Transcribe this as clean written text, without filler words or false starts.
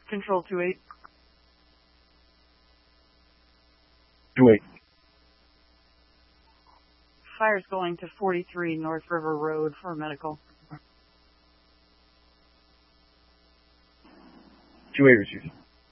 Control 2-8. 2-8. Fire's going to 43 North River Road for medical. 2-8 received.